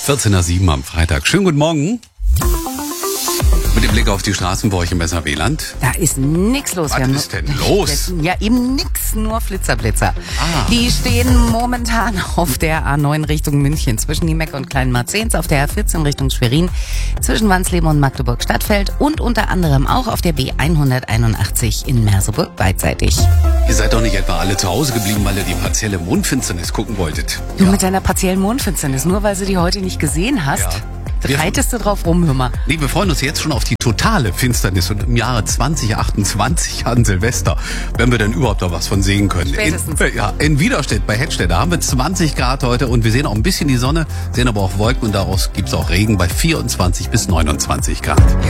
14:07 am Freitag. Schönen guten Morgen. Mit dem Blick auf die Straßen bei euch im Besserweland. Da ist nix los. Was ist denn los? Ja, eben nix, nur Flitzerblitzer. Ah. Die stehen momentan auf der A9 Richtung München, zwischen Niemeck und Kleinmarzens, auf der A14 Richtung Schwerin, zwischen Wansleben und Magdeburg-Stadtfeld und unter anderem auch auf der B181 in Merseburg beidseitig. Ihr seid doch nicht etwa alle zu Hause geblieben, weil ihr die partielle Mondfinsternis gucken wolltet. Du mit deiner partiellen Mondfinsternis, nur weil du die heute nicht gesehen hast? Ja. Reitest du drauf rum, hör mal. Nee, wir freuen uns jetzt schon auf die totale Finsternis und im Jahre 2028 an Silvester, wenn wir dann überhaupt noch was von sehen können. Spätestens. In Widerstedt bei Hettstedt, da haben wir 20 Grad heute und wir sehen auch ein bisschen die Sonne, sehen aber auch Wolken und daraus gibt's auch Regen bei 24 bis 29 Grad.